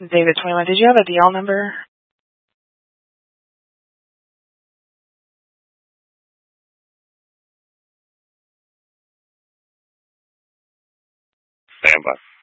David 21, did you have a DL number? Stand by.